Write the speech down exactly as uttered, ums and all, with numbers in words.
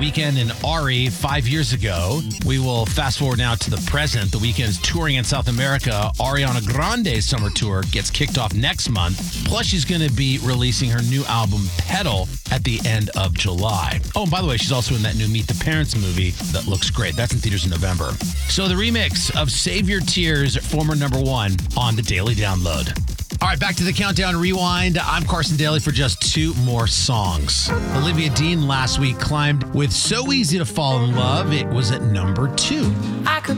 Weeknd and Ari five years ago. We will fast forward now to the present. The Weeknd is touring in South America. Ariana Grande's summer tour gets kicked off next month. Plus, she's going to be releasing her new album, Pedal, at the end of July. Oh, and by the way, she's also in that new Meet the Parents movie that looks great. That's in theaters in November. So the remix of Save Your Tears, former number one, on the Daily Download. All right, back to the Countdown Rewind. I'm Carson Daly for just two more songs. Olivia Dean last week climbed with So Easy to Fall in Love. It was at number two. I could